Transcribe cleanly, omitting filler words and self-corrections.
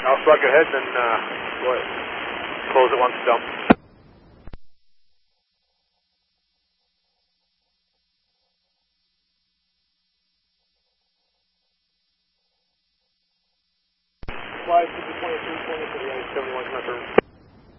I'll slug ahead, then go ahead. Close it once it's done. Flight 2320 for the I-71 connector.